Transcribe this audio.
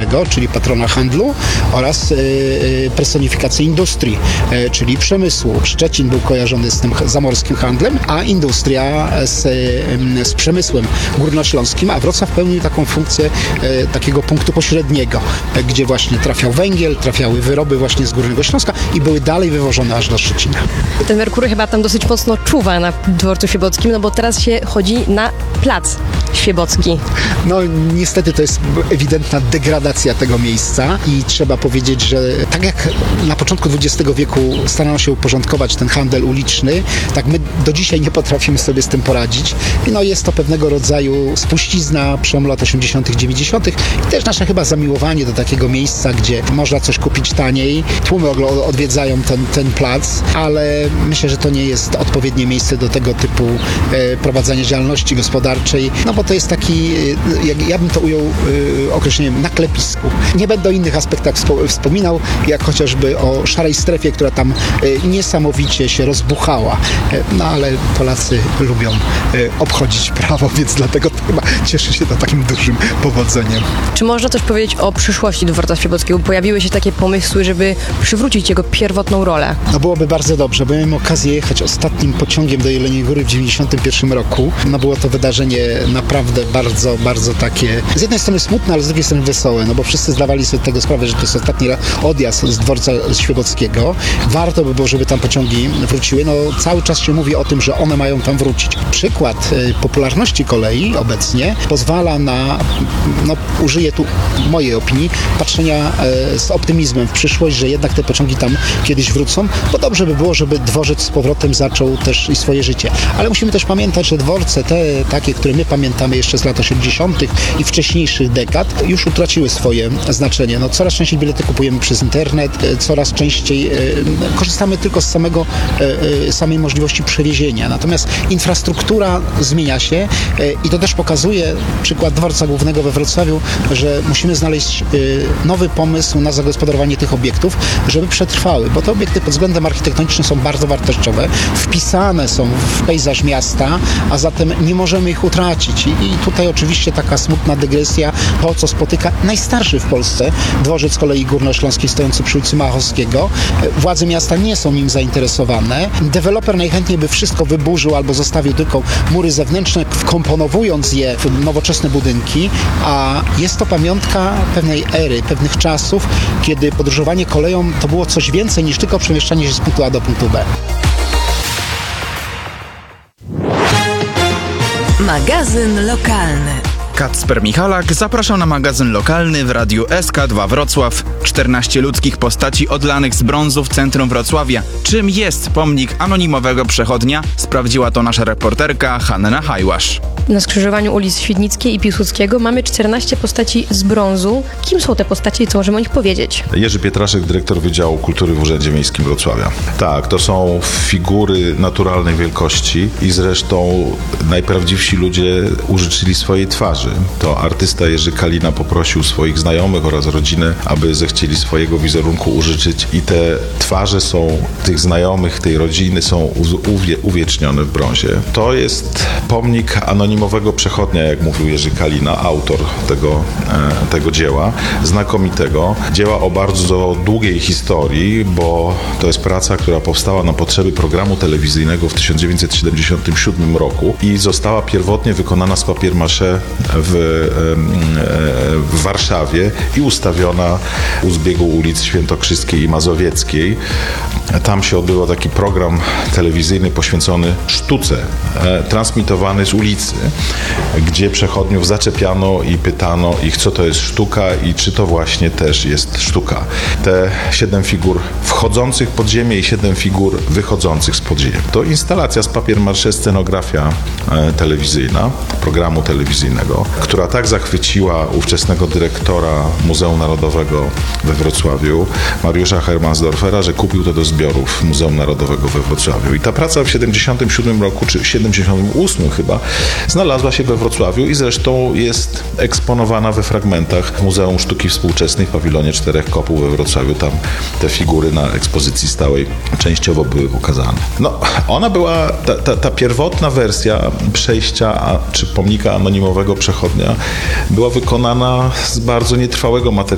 Świebodzkiego, czyli patrona handlu, oraz personifikacji industrii, czyli przemysłu. Szczecin był kojarzony z tym zamorskim handlem, a industria z przemysłem górnośląskim, a Wrocław pełnił taką funkcję takiego punktu pośredniego, gdzie właśnie trafiał węgiel, trafiały wyroby właśnie z Górnego Śląska i były dalej wywożone aż do Szczecina. Ten Merkury chyba tam dosyć mocno czuwa na dworcu świebodzkim, no bo teraz się chodzi na plac Świebocki. No niestety to jest ewidentna degradacja tego miejsca i trzeba powiedzieć, że tak jak na początku XX wieku starano się uporządkować ten handel uliczny, tak my do dzisiaj nie potrafimy sobie z tym poradzić. No jest to pewnego rodzaju spuścizna przełomu lat 80., 90. i też nasze chyba zamiłowanie do takiego miejsca, gdzie można coś kupić taniej. Tłumy odwiedzają ten plac, ale myślę, że to nie jest odpowiednie miejsce do tego typu prowadzenia działalności gospodarczej, no bo to jest taki, ja bym to ujął określeniem na klepisku. Nie będę o innych aspektach wspominał, jak chociażby o szarej strefie, która tam niesamowicie się rozbuchała. No ale Polacy lubią obchodzić prawo, więc dlatego to chyba cieszy się to takim dużym powodzeniem. Czy można coś powiedzieć o przyszłości dworca Świebockiego? Pojawiły się takie pomysły, żeby przywrócić jego pierwotną rolę. No byłoby bardzo dobrze, bo miałem okazję jechać ostatnim pociągiem do Jeleniej Góry w 1991 roku. No było to wydarzenie naprawdę bardzo, bardzo takie z jednej strony smutne, ale z drugiej strony wesołe, no bo wszyscy zdawali sobie tego sprawę, że to jest ostatni odjazd z dworca Świebockiego. Warto by było, żeby tam pociągi wróciły. No cały czas się mówi o tym, że one mają tam wrócić. Przykład popularności kolei obecnie pozwala na, no użyję tu mojej opinii, patrzenia z optymizmem w przyszłość, że jednak te pociągi tam kiedyś wrócą, bo dobrze by było, żeby dworzec z powrotem zaczął też i swoje życie. Ale musimy też pamiętać, że dworce, te takie, które my pamiętamy jeszcze z lat 80. i wcześniejszych dekad, już utraciły swoje znaczenie. No, coraz częściej bilety kupujemy przez internet, coraz częściej korzystamy tylko z samej możliwości przewiezienia. Natomiast infrastruktura zmienia się i to też pokazuje przykład dworca głównego we Wrocławiu, że musimy znaleźć nowy pomysł na zagospodarowanie tych obiektów, żeby przetrwały, bo te obiekty pod względem architektonicznym są bardzo wartościowe, wpisane są w pejzaż miasta, a zatem nie możemy ich utracić. I tutaj oczywiście taka smutna dygresja, to co spotyka najstarszy w Polsce dworzec kolei górnośląskiej stojący przy ulicy Machowskiego. Władze miasta nie są nim zainteresowane. Deweloper najchętniej by wszystko wyburzył albo zostawił tylko mury zewnętrzne, wkomponowując je w nowoczesne budynki, a jest to pamiątka pewnej ery, pewnych czasów, kiedy podróżowanie koleją to było coś więcej niż tylko przemieszczanie się z punktu A do punktu B. Magazyn lokalny. Kacper Michalak zaprasza na magazyn lokalny w radiu SK2 Wrocław. 14 ludzkich postaci odlanych z brązu w centrum Wrocławia. Czym jest pomnik anonimowego przechodnia? Sprawdziła to nasza reporterka Hanna Hajłasz. Na skrzyżowaniu ulic Świdnickiej i Piłsudskiego mamy 14 postaci z brązu. Kim są te postacie i co możemy o nich powiedzieć? Jerzy Pietraszek, dyrektor Wydziału Kultury w Urzędzie Miejskim Wrocławia. Tak, to są figury naturalnej wielkości i zresztą najprawdziwsi ludzie użyczyli swojej twarzy. To artysta Jerzy Kalina poprosił swoich znajomych oraz rodzinę, aby zechcieli swojego wizerunku użyczyć i te twarze są tych znajomych, tej rodziny są uwiecznione w brązie. To jest pomnik anonimowego przechodnia, jak mówił Jerzy Kalina, autor tego dzieła, znakomitego. Dzieła o bardzo długiej historii, bo to jest praca, która powstała na potrzeby programu telewizyjnego w 1977 roku i została pierwotnie wykonana z papier-mâché w Warszawie i ustawiona u zbiegu ulic Świętokrzyskiej i Mazowieckiej. Tam się odbywał taki program telewizyjny poświęcony sztuce, transmitowany z ulicy, gdzie przechodniów zaczepiano i pytano ich, co to jest sztuka i czy to właśnie też jest sztuka. Te 7 figur wchodzących pod ziemię i 7 figur wychodzących z podziemi. To instalacja z papier-mâché, scenografia telewizyjna, programu telewizyjnego, która tak zachwyciła ówczesnego dyrektora Muzeum Narodowego we Wrocławiu, Mariusza Hermansdorfera, że kupił to do zbiorów Muzeum Narodowego we Wrocławiu. I ta praca w 77 roku, czy 78 chyba, znalazła się we Wrocławiu i zresztą jest eksponowana we fragmentach Muzeum Sztuki Współczesnej w pawilonie 4 Kopuł we Wrocławiu. Tam te figury na ekspozycji stałej częściowo były ukazane. No, ona była, ta pierwotna wersja przejścia, czy pomnika anonimowego przechodnia była wykonana z bardzo nietrwałego materiału